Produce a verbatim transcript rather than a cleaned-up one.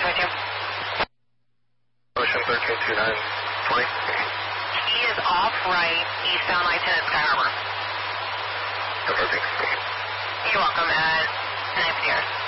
with you. Ocean thirteen two nine twenty. He is off right, eastbound I ten at Sky Harbor. Okay, thanks. You're welcome, at N F D R.